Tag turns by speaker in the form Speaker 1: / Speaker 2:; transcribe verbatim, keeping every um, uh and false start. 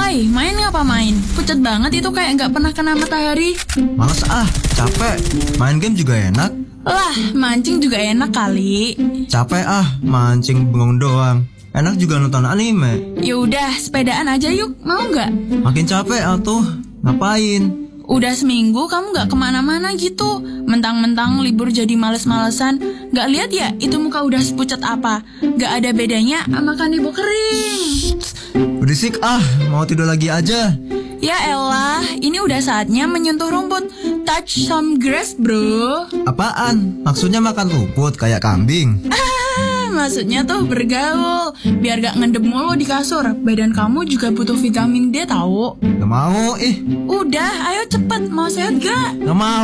Speaker 1: Hai, main ngapa main? Pucat banget itu kayak nggak pernah kena matahari.
Speaker 2: Males ah, capek. Main game juga enak.
Speaker 1: Lah, mancing juga enak kali.
Speaker 2: Capek ah, mancing bengong doang. Enak juga nonton anime.
Speaker 1: Ya udah, sepedaan aja yuk, mau nggak?
Speaker 2: Makin capek atuh. Ngapain?
Speaker 1: Udah seminggu kamu nggak kemana-mana gitu. Mentang-mentang libur jadi males-malesan. Nggak lihat ya itu muka udah sepucat apa. Nggak ada bedanya sama kanebo kering.
Speaker 2: Berisik ah, mau tidur lagi aja.
Speaker 1: Ya elah, ini udah saatnya menyentuh rumput. Touch some grass bro.
Speaker 2: Apaan? Maksudnya makan rumput kayak kambing?
Speaker 1: Ah, maksudnya tuh bergaul. Biar gak ngendep mulu di kasur. Badan kamu juga butuh vitamin D tahu.
Speaker 2: Gak mau ih.
Speaker 1: Udah, ayo cepet. Mau sehat gak?
Speaker 2: Gak mau.